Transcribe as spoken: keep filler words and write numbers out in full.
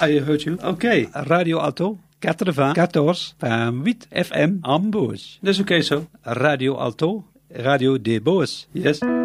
I heard you. Okay. Radio Alto quatre-vingt quatorze point huit F M en Beauce. That's okay, so. Radio Alto, Radio des Beauce. Yes.